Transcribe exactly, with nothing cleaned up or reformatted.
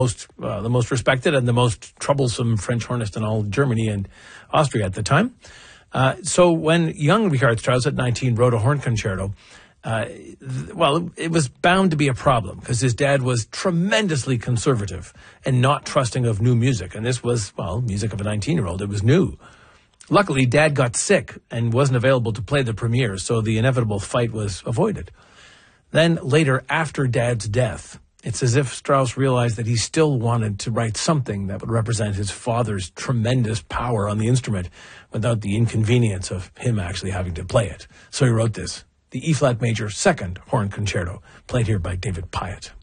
most uh, the most respected and the most troublesome French hornist in all Germany and Austria at the time. Uh, so when young Richard Strauss at nineteen wrote a horn concerto, uh, th- well, it was bound to be a problem because his dad was tremendously conservative and not trusting of new music. And this was, well, music of a nineteen-year-old. It was new. Luckily, Dad got sick and wasn't available to play the premiere, so the inevitable fight was avoided. Then later, after Dad's death, it's as if Strauss realized that he still wanted to write something that would represent his father's tremendous power on the instrument without the inconvenience of him actually having to play it. So he wrote this, the E-flat major second horn concerto, played here by David Pyatt.